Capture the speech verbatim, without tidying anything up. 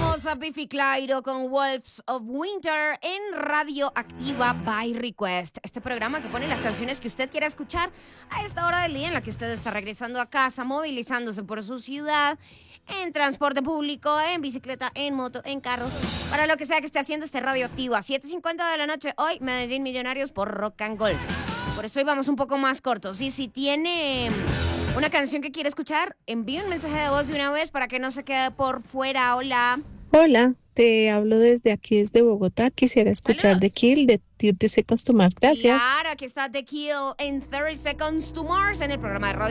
A Biffy Clyro con Wolves of Winter en Radio Activa by Request. Este programa que pone las canciones que usted quiera escuchar a esta hora del día en la que usted está regresando a casa, movilizándose por su ciudad, en transporte público, en bicicleta, en moto, en carro, para lo que sea que esté haciendo este Radio Activa. siete cincuenta de la noche hoy, Medellín Millonarios por Rock and Gold. Por eso hoy vamos un poco más cortos. Y si tiene una canción que quiere escuchar, envíe un mensaje de voz de una vez para que no se quede por fuera. Hola. Hola, te hablo desde aquí, desde Bogotá. Quisiera escuchar Saludos. The Kill de thirty Seconds to Mars. Gracias. Claro, aquí está The Kill en thirty Seconds to Mars en el programa de radio